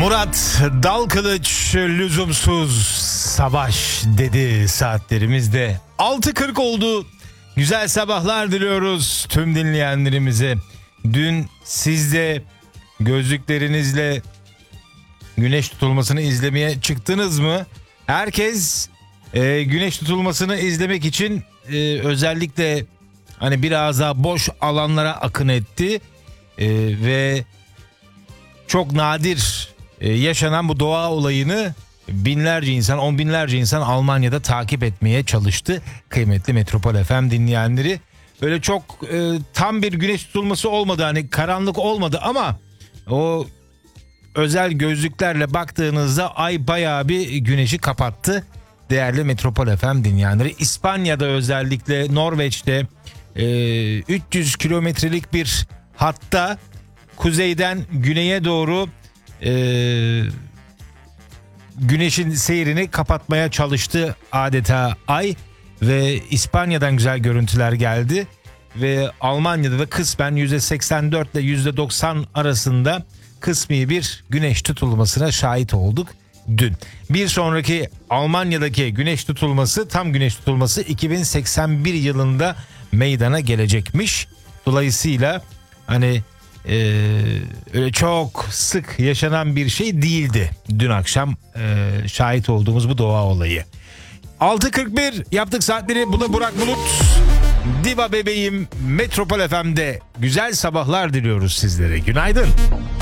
Murat Dalkılıç lüzumsuz savaş dedi saatlerimizde. 6.40 oldu. Güzel sabahlar diliyoruz tüm dinleyenlerimize. Dün siz de gözlüklerinizle güneş tutulmasını izlemeye çıktınız mı? Herkes güneş tutulmasını izlemek için özellikle hani biraz daha boş alanlara akın etti. Ve çok nadir yaşanan bu doğa olayını binlerce insan, on binlerce insan Almanya'da takip etmeye çalıştı. Kıymetli Metropol FM dinleyenleri. Böyle çok tam bir güneş tutulması olmadı, hani karanlık olmadı ama o özel gözlüklerle baktığınızda ay bayağı bir güneşi kapattı. Değerli Metropol FM dinleyenleri, İspanya'da özellikle Norveç'te 300 kilometrelik bir hatta kuzeyden güneye doğru güneşin seyrini kapatmaya çalıştı adeta ay ve İspanya'dan güzel görüntüler geldi ve Almanya'da da kısmen %84 ile %90 arasında kısmi bir güneş tutulmasına şahit olduk dün. Bir sonraki Almanya'daki güneş tutulması, tam güneş tutulması 2081 yılında meydana gelecekmiş. Dolayısıyla hani öyle çok sık yaşanan bir şey değildi dün akşam şahit olduğumuz bu doğa olayı. 6.41 yaptık saatleri. Bu da Burak Bulut. Diva bebeğim Metropol FM'de güzel sabahlar diliyoruz sizlere. Günaydın.